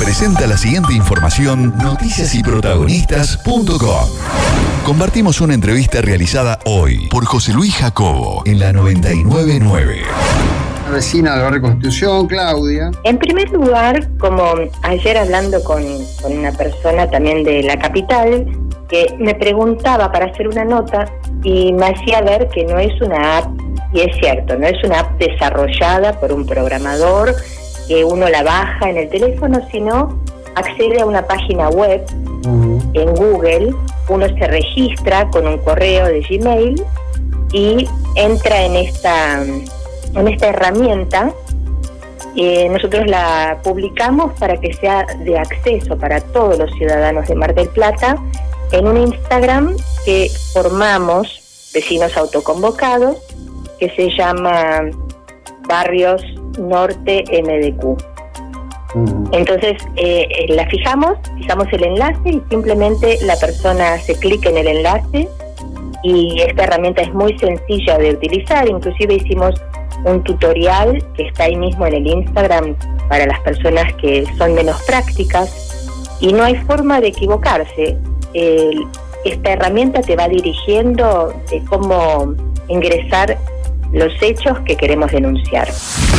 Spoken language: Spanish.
presenta la siguiente información noticiasyprotagonistas.com. Compartimos una entrevista realizada hoy por José Luis Jacobo en la 999. La vecina del barrio Constitución, Claudia. En primer lugar, como ayer hablando con una persona también de la capital, que me preguntaba para hacer una nota y me hacía ver que no es una app, y es cierto, no es una app desarrollada por un programador, que uno la baja en el teléfono, sino accede a una página web en Google, uno se registra con un correo de Gmail y entra en esta herramienta. Nosotros la publicamos para que sea de acceso para todos los ciudadanos de Mar del Plata en un Instagram que formamos, vecinos autoconvocados, que se llama Barrios Norte MDQ. Entonces la fijamos el enlace y simplemente la persona hace clic en el enlace y esta herramienta es muy sencilla de utilizar. Inclusive hicimos un tutorial que está ahí mismo en el Instagram para las personas que son menos prácticas y no hay forma de equivocarse. Esta herramienta te va dirigiendo de cómo ingresar los hechos que queremos denunciar.